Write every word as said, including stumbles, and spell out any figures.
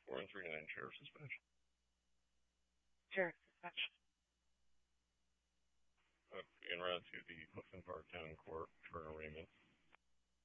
four and three nine, sheriff suspension. Sheriff suspension. Uh, en route to the Clifton Park Town Court for an arraignment.